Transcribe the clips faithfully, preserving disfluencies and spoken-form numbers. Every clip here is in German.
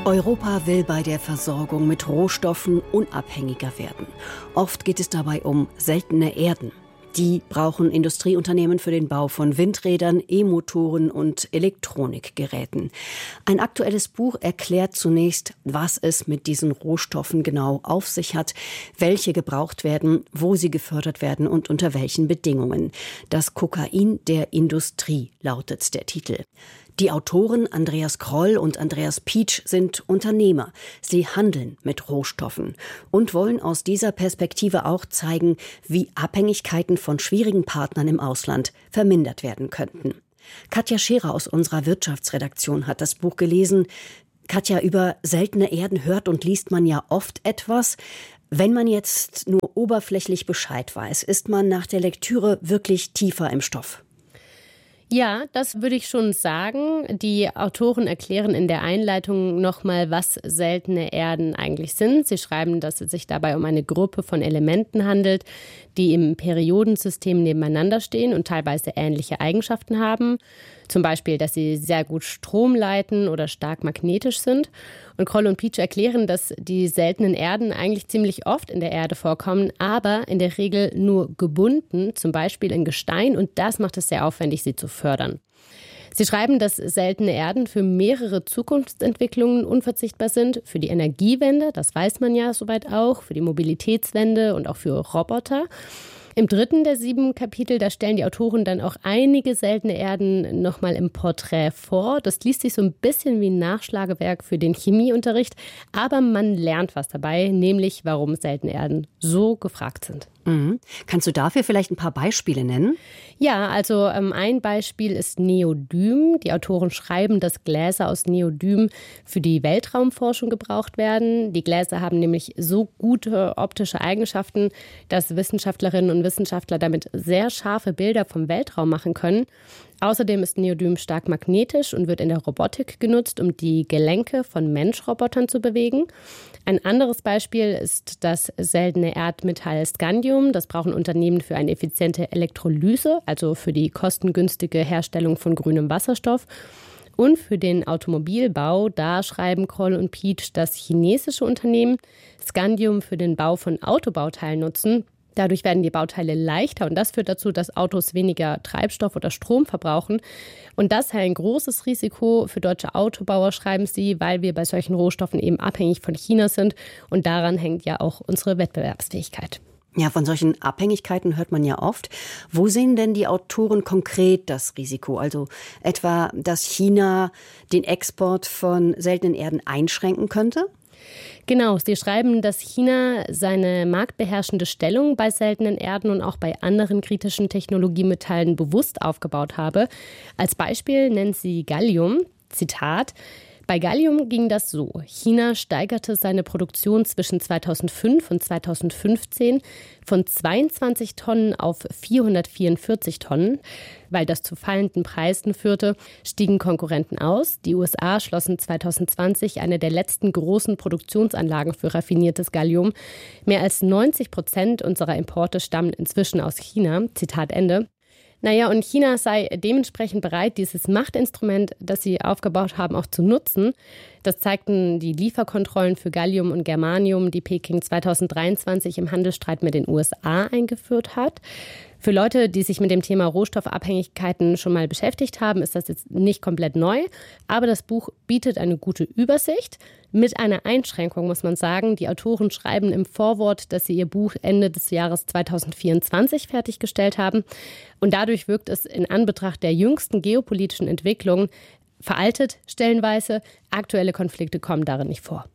Europa will bei der Versorgung mit Rohstoffen unabhängiger werden. Oft geht es dabei um seltene Erden. Die brauchen Industrieunternehmen für den Bau von Windrädern, E-Motoren und Elektronikgeräten. Ein aktuelles Buch erklärt zunächst, was es mit diesen Rohstoffen genau auf sich hat, welche gebraucht werden, wo sie gefördert werden und unter welchen Bedingungen. Das Kokain der Industrie lautet der Titel. Die Autoren Andreas Kroll und Andreas Pietsch sind Unternehmer. Sie handeln mit Rohstoffen und wollen aus dieser Perspektive auch zeigen, wie Abhängigkeiten von schwierigen Partnern im Ausland vermindert werden könnten. Katja Scherer aus unserer Wirtschaftsredaktion hat das Buch gelesen. Katja, über seltene Erden hört und liest man ja oft etwas. Wenn man jetzt nur oberflächlich Bescheid weiß, ist man nach der Lektüre wirklich tiefer im Stoff? Ja, das würde ich schon sagen. Die Autoren erklären in der Einleitung nochmal, was seltene Erden eigentlich sind. Sie schreiben, dass es sich dabei um eine Gruppe von Elementen handelt, die im Periodensystem nebeneinander stehen und teilweise ähnliche Eigenschaften haben. Zum Beispiel, dass sie sehr gut Strom leiten oder stark magnetisch sind. Und Kroll und Pietsch erklären, dass die seltenen Erden eigentlich ziemlich oft in der Erde vorkommen, aber in der Regel nur gebunden, zum Beispiel in Gestein. Und das macht es sehr aufwendig, sie zu fördern. Sie schreiben, dass seltene Erden für mehrere Zukunftsentwicklungen unverzichtbar sind. Für die Energiewende, das weiß man ja soweit auch, für die Mobilitätswende und auch für Roboter. Im dritten der sieben Kapitel, da stellen die Autoren dann auch einige seltene Erden nochmal im Porträt vor. Das liest sich so ein bisschen wie ein Nachschlagewerk für den Chemieunterricht, aber man lernt was dabei, nämlich warum seltene Erden so gefragt sind. Mhm. Kannst du dafür vielleicht ein paar Beispiele nennen? Ja, also ähm, ein Beispiel ist Neodym. Die Autoren schreiben, dass Gläser aus Neodym für die Weltraumforschung gebraucht werden. Die Gläser haben nämlich so gute optische Eigenschaften, dass Wissenschaftlerinnen und Wissenschaftler damit sehr scharfe Bilder vom Weltraum machen können. Außerdem ist Neodym stark magnetisch und wird in der Robotik genutzt, um die Gelenke von Menschrobotern zu bewegen. Ein anderes Beispiel ist das seltene Erdmetall Scandium. Das brauchen Unternehmen für eine effiziente Elektrolyse, also für die kostengünstige Herstellung von grünem Wasserstoff. Und für den Automobilbau, da schreiben Kroll und Pietsch, dass chinesische Unternehmen Scandium für den Bau von Autobauteilen nutzen. Dadurch werden die Bauteile leichter und das führt dazu, dass Autos weniger Treibstoff oder Strom verbrauchen. Und das sei ein großes Risiko für deutsche Autobauer, schreiben sie, weil wir bei solchen Rohstoffen eben abhängig von China sind. Und daran hängt ja auch unsere Wettbewerbsfähigkeit. Ja, von solchen Abhängigkeiten hört man ja oft. Wo sehen denn die Autoren konkret das Risiko? Also etwa, dass China den Export von seltenen Erden einschränken könnte? Genau, sie schreiben, dass China seine marktbeherrschende Stellung bei seltenen Erden und auch bei anderen kritischen Technologiemetallen bewusst aufgebaut habe. Als Beispiel nennen sie Gallium. Zitat: Bei Gallium ging das so. China steigerte seine Produktion zwischen zweitausendfünf und zweitausendfünfzehn von zweiundzwanzig Tonnen auf vierhundertvierundvierzig Tonnen. Weil das zu fallenden Preisen führte, stiegen Konkurrenten aus. Die U S A schlossen zweitausendzwanzig eine der letzten großen Produktionsanlagen für raffiniertes Gallium. Mehr als neunzig Prozent unserer Importe stammen inzwischen aus China. Zitat Ende. Naja, und China sei dementsprechend bereit, dieses Machtinstrument, das sie aufgebaut haben, auch zu nutzen. Das zeigten die Lieferkontrollen für Gallium und Germanium, die Peking zweitausenddreiundzwanzig im Handelsstreit mit den U S A eingeführt hat. Für Leute, die sich mit dem Thema Rohstoffabhängigkeiten schon mal beschäftigt haben, ist das jetzt nicht komplett neu. Aber das Buch bietet eine gute Übersicht. Mit einer Einschränkung, muss man sagen. Die Autoren schreiben im Vorwort, dass sie ihr Buch Ende des Jahres zweitausendvierundzwanzig fertiggestellt haben. Und dadurch wirkt es in Anbetracht der jüngsten geopolitischen Entwicklungen veraltet, stellenweise. Aktuelle Konflikte kommen darin nicht vor.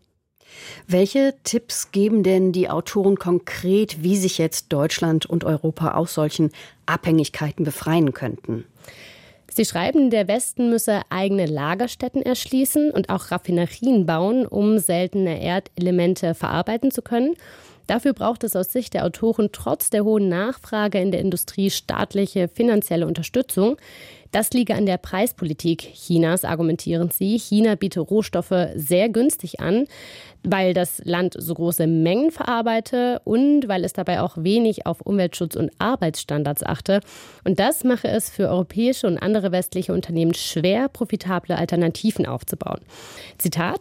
Welche Tipps geben denn die Autoren konkret, wie sich jetzt Deutschland und Europa aus solchen Abhängigkeiten befreien könnten? Sie schreiben, der Westen müsse eigene Lagerstätten erschließen und auch Raffinerien bauen, um seltene Erdelemente verarbeiten zu können. Dafür braucht es aus Sicht der Autoren trotz der hohen Nachfrage in der Industrie staatliche finanzielle Unterstützung. Das liege an der Preispolitik Chinas, argumentieren sie. China biete Rohstoffe sehr günstig an, weil das Land so große Mengen verarbeite und weil es dabei auch wenig auf Umweltschutz und Arbeitsstandards achte. Und das mache es für europäische und andere westliche Unternehmen schwer, profitable Alternativen aufzubauen. Zitat: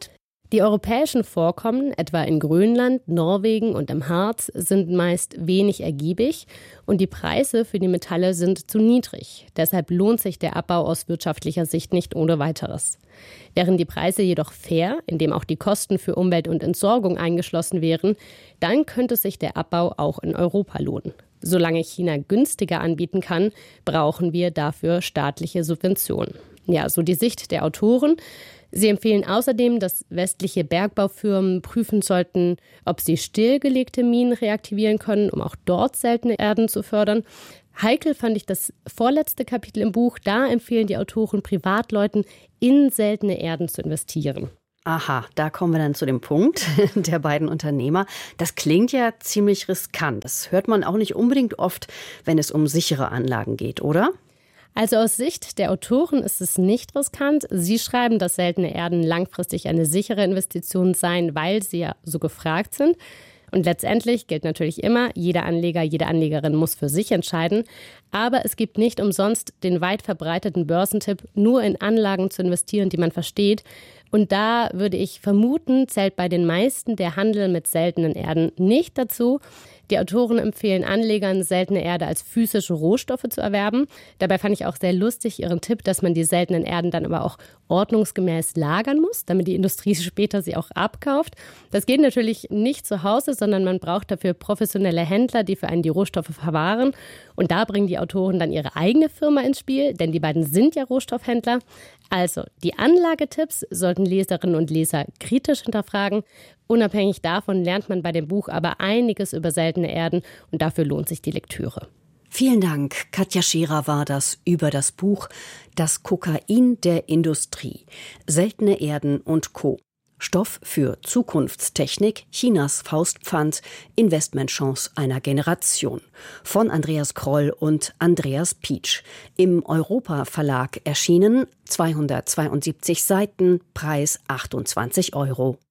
Die europäischen Vorkommen, etwa in Grönland, Norwegen und im Harz, sind meist wenig ergiebig und die Preise für die Metalle sind zu niedrig. Deshalb lohnt sich der Abbau aus wirtschaftlicher Sicht nicht ohne weiteres. Wären die Preise jedoch fair, indem auch die Kosten für Umwelt und Entsorgung eingeschlossen wären, dann könnte sich der Abbau auch in Europa lohnen. Solange China günstiger anbieten kann, brauchen wir dafür staatliche Subventionen. Ja, so die Sicht der Autoren. Sie empfehlen außerdem, dass westliche Bergbaufirmen prüfen sollten, ob sie stillgelegte Minen reaktivieren können, um auch dort seltene Erden zu fördern. Heikel fand ich das vorletzte Kapitel im Buch. Da empfehlen die Autoren Privatleuten, in seltene Erden zu investieren. Aha, da kommen wir dann zu dem Punkt der beiden Unternehmer. Das klingt ja ziemlich riskant. Das hört man auch nicht unbedingt oft, wenn es um sichere Anlagen geht, oder? Also aus Sicht der Autoren ist es nicht riskant. Sie schreiben, dass seltene Erden langfristig eine sichere Investition seien, weil sie ja so gefragt sind. Und letztendlich gilt natürlich immer, jeder Anleger, jede Anlegerin muss für sich entscheiden. Aber es gibt nicht umsonst den weit verbreiteten Börsentipp, nur in Anlagen zu investieren, die man versteht. Und da würde ich vermuten, zählt bei den meisten der Handel mit seltenen Erden nicht dazu. Die Autoren empfehlen Anlegern, seltene Erde als physische Rohstoffe zu erwerben. Dabei fand ich auch sehr lustig ihren Tipp, dass man die seltenen Erden dann aber auch ordnungsgemäß lagern muss, damit die Industrie später sie auch abkauft. Das geht natürlich nicht zu Hause, sondern man braucht dafür professionelle Händler, die für einen die Rohstoffe verwahren. Und da bringen die Autoren dann ihre eigene Firma ins Spiel, denn die beiden sind ja Rohstoffhändler. Also, die Anlagetipps sollten Leserinnen und Leser kritisch hinterfragen. Unabhängig davon lernt man bei dem Buch aber einiges über seltene Erden und dafür lohnt sich die Lektüre. Vielen Dank. Katja Scherer war das über das Buch Das Kokain der Industrie. Seltene Erden und Co. Stoff für Zukunftstechnik, Chinas Faustpfand, Investmentchance einer Generation. Von Andreas Kroll und Andreas Pietsch. Im Europa Verlag erschienen, zweihundertzweiundsiebzig Seiten, Preis achtundzwanzig Euro.